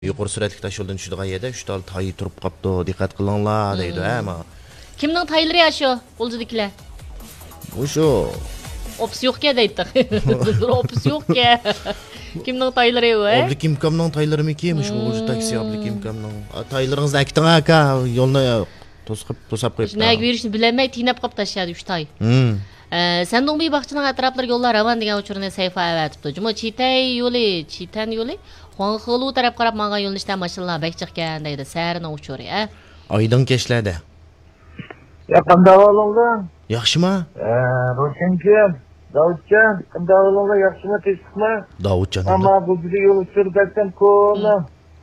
Yuqori suratli taş yo'ldan tushadigan yerda 3 ta tay turib qopdi, diqqat qilinglar deydi, ha. Kimning taylari ya shu? O'ljidikilar. O'sho Ops yo'q-ku deydi. Ops yo'q-ku. Kimning taylari u? Oblikim kamning taylarimi kim? Shu o'zi taksi oblikim kamning. Taylaringizni akiting aka, yo'lni to'sab qo'yibdi. Nega berishni bilmay tinab qolib tashladi 3 tay. Sen Dongbi baqchining atroflariga yo'llar ravon degan uchurni sayfa avatibdi. Juma Chitan yo'li Huangxelu taraf qarab manga yo'lnishdan mashinalar bek chiqqan deydi. Sarining uchuri, a? Oydin kechlarda. Ya qanday bo'ldi? Yaxshimi? Roshanjon, Davudjon, qanday bo'ldi? Yaxshimi, tinchmi? Davudjon. Ammo bu juda yo'l uchirdan ko'na.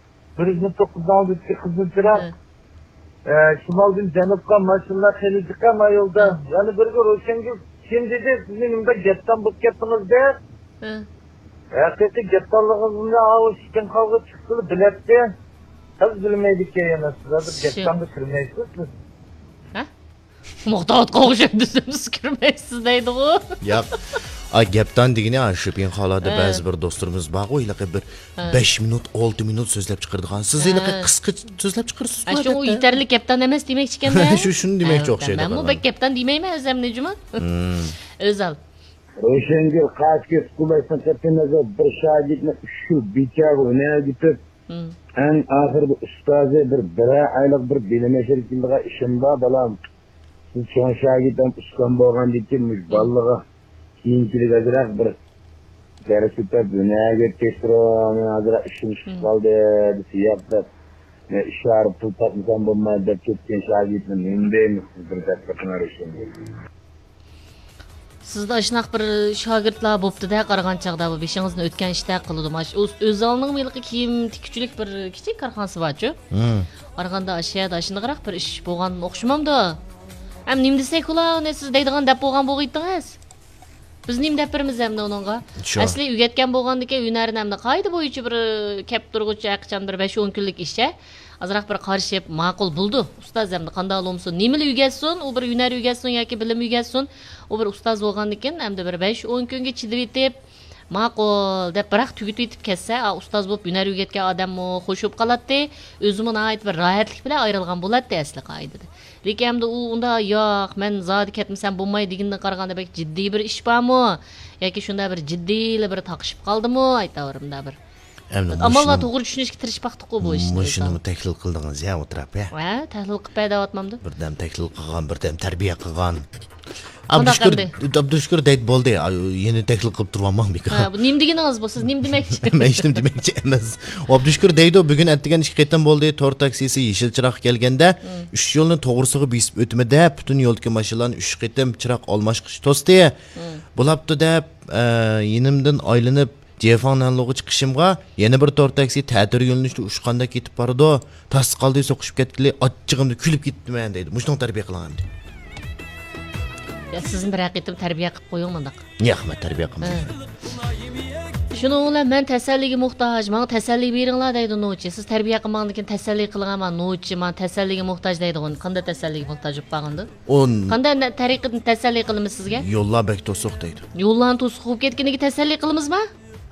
1.9 qizilchiroq. Shimoldan janubga mashinalar xeli chiqqan yo'lda. Yana birga Roshanjon kim dedi, sizning nimda gapdan bo'lib ketdingiz-da? Haqiqiy gapdanlig'ingizni avishgan qolg'i chiqdi, bilatdi. Siz bilmaydi-ki, yana siz gapdan kirmaysiz. Ha? Muhtot qo'shib kirmaysiz deydi u. Yo'q. Gapdan degani shu pin holada ba'zi bir do'stlarimiz bor, o'ylaqa bir 5 minut, 6 minut so'zlab chiqardigan. Siz iliqi qisqa so'zlab chiqarsiz-ku. Shu u yetarli gapdan emas demoqchi ekan-da. Shuni demoqchi o'xshaydi. Men bu gapdan demayman o'zim nejima. O'zal. Roshanjon qaçki skulaysan tepenize bir şagirtni şu biçar ne gitip en ahirde ustazı bir aylık bir bilime şirketinde işim var balam. Siz şu an şagirtten ustam boğan dikilmiş ballığa kiyinkilik azırak bir derslikte dünyaya geçtiğim azırak işim kaldı siyapta ne işarı pul takmışam bulmayı da ketken şagirtnin neyindeymiş bir dakikasına Roshanjon. Sizda ashunaq bir shogirdlar bo'pti-da, qaragan chaqda bu beshingizni o'tgan ishda qildim. O'zalning milqi kiyim tikuvchilik bir kichik korxonasi bor-ku. Qaraganda ashiyada ashunaqroq bir ish bo'lgan o'xshamamda. Ham nim desak ular, siz deydigan deb bo'lgan bo'g'itdingiz. Biz nim deb birimiz hamda uningga. Asli ugatgan bo'lgandiki, hunarni hamda qoida bo'yicha bir kep turg'uchi aqcham bir 5-10 kunlik ishcha azroq bir qarishib ma'qul bo'ldi. Ustoz hamda qanday bo'lsin, nimali ugatsin, u bir hunar ugatsin yoki bilim ugatsin, u bir ustoz bo'lgandikin hamda bir 5-10 kunga chidib yetib ma'qul deb biroq tugitib yetib ketsa, ustoz bo'lib hunar ugatgan odammi xo'shib qoladi, o'zimni nihoyat bir rohatlik bilan ayrilgan bo'ladi asli qoidada. Lekin hamda u unda yo'q, men zodi ketmasam bo'lmaydi degandan qaraganda bek jiddiy bir ish bormi yoki shunda bir jiddiy bir taqishib qoldimi aytaverimda bir. Ammo to'g'ri tushunishga tirishmoqdi-ku bu ishni. Shuni tahlil qildingiz ya o'tirib, ya. Ha, tahlil qilib paydavatmamdi. Birdam tahlil qilgan, birdam tarbiya qilgan. Abdushkur deydi bo'ldi. Yeni tahlil qilib turibman beka. Ha, bu nim deganingiz bu, siz nim demoqchi. Men hech nim demoqchi emas. Abdushkur deydi, bugun atdigan ish qaytam bo'ldi. To'r taksisi yeshil chiroq kelganda 3 yo'lni to'g'risiga besib o'tmada butun yo'ldagi mashinalarni 3 qaytam chiroq almashqish to'sdi. Bo'lapti deb yenimdan aylanib Jefananlığı chiqishimga yana bir to'r taksi ta'tir yo'linishda ushqanda ketib bordi. Tas qoldi, so'qishib ketdi. Achchig'imda kulib ketdim deydi. Mushning tarbiya qilaman deydi. Ya sizin bir haqiqatda tarbiya qilib qo'ying mundaq. Yo'q, men tarbiya qilmayman. Shuning bilan men tasalliga muhtoj, menga tasalli beringlar deydi nochi. Siz tarbiya qilmagandan keyin tasalli qilgaman nochi, men tasalliga muhtoj deydi. Qanday tasalliga muhtoj bo'lib qolganda? Qanday tariqatni tasalli qilamiz sizga? Yo'llar bek to'siq deydi. Yo'llarni to'siq bo'lib ketganiga tasalli qilamizmi?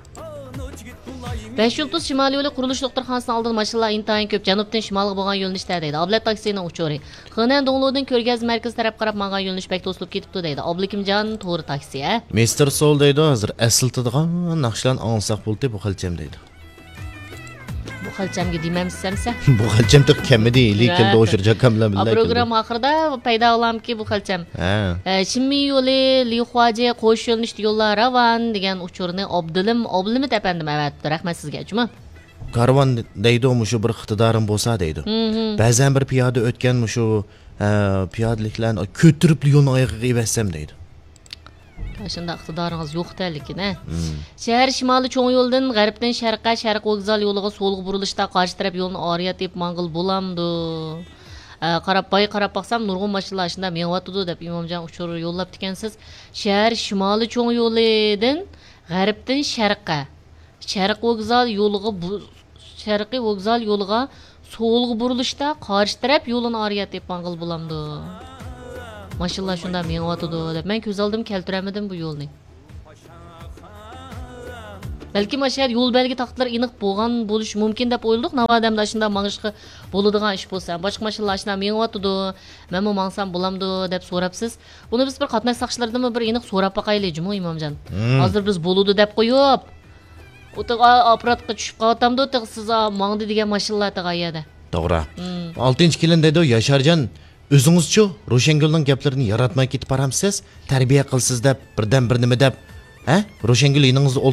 5 yulduz Shimoliy yo'li qurilish doktorxonasining oldida mashinalar intayin ko'p. Janubdan shimolga bo'lgan yo'linishda deydi. Ablat taksining uchuri. Xanan Dongludan ko'rgaz markaz taraf qarab menga yo'linish bek to'silib ketibdi deydi. Oblikimjon to'g'ri taksi, a? Mr. Sol deydi, hozir asıltidigan naqshlan ansaq bo'ldi bu xilcham deydi. Bu xilchamga demamsiz-samsa? Bu xilcham tok kamidi, lekin o'shirja kamlar bilan. Program oxirida paydo olamki bu xilcham. Shimmi yo'li, Lihuaje qo'sh yo'linishda yo'llar ravon degan uchurni Obdilimov tapandim avatdi. Rahmat sizga, juma. Karvan deydi, mushu bir iqtidorim bo'lsa deydi. Ba'zan bir piyoda o'tgan mushu piyodaliklarni ko'tirib yo'lni oyog'iga evassam deydi. Shunda iqtidoringiz yo'q-da lekin, ha. Shahar shimoliy cho'ng yo'ldan g'arbdan sharqqa, sharq vokzal yo'liga so'lga burilishda qarshi taraf yo'lni oriyat deb mang'il bo'lamdi. Qarab baqsam nurg'un mashinalar shunda menyapti deb Imomjon uchur yo'llab ekansiz. Shahar shimoliy cho'ng yo'lidan g'arbdan sharqqa, sharq vokzal yo'liga sharqiy vokzal yo'liga so'lga burilishda qarshi taraf yo'lni oriyat deb mang'il bo'lamdi. Maşallah şunda menyapti deb men ko'z oldim keltiramadim bu yo'lni. Balkim aşağıda yol belge taxtlar iniq bo'lgan bo'lishi mumkin deb o'yladik. Navadamda shunda mangishqa bo'ladigan ish bo'lsa, boshqa mashinalar ashuna meniyotdi, men mo mangsam bo'lamdi deb so'rabsiz. Buni biz bir qatnash saqchilaridan bir iniq so'rab baqaylik, Jumo Imomjon. Hozir biz bo'ludi deb qo'yib, o'tiq apparatga tushib qoltamdi, o'tiq siz mangdi degan mashinalar tag'ayada. To'g'ri. 6-kelin dedi Yasharjon, o'zingizchu Ro'shangulning gaplarini yaratmay ketib baramsiz, tarbiya qilsiz deb birdan bir nima deb, ha? Ro'shangul yiningizni